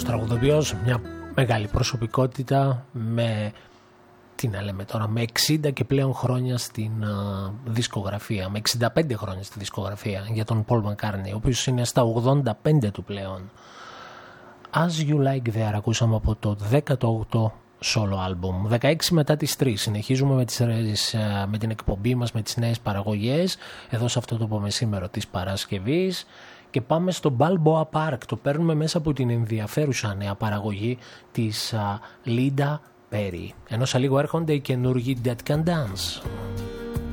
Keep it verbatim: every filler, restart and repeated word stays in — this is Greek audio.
τραγουδοποιός, μια μεγάλη προσωπικότητα με, τι να λέμε τώρα, με εξήντα και πλέον χρόνια στην uh, δισκογραφία, με εξήντα πέντε χρόνια στη δισκογραφία για τον Paul McCartney, ο οποίος είναι στα ογδόντα πέντε του πλέον. As You Like There ακούσαμε από το δέκατο όγδοο solo album, δεκαέξι μετά τις τρεις. Συνεχίζουμε με, τις, με την εκπομπή μας, με τις νέες παραγωγές εδώ σε αυτό το πομεσήμερο της Παρασκευής, και πάμε στο Balboa Park. Το παίρνουμε μέσα από την ενδιαφέρουσα νέα παραγωγή της uh, Linda Perry, ενώ σε λίγο έρχονται οι καινούργοι Dead Can Dance.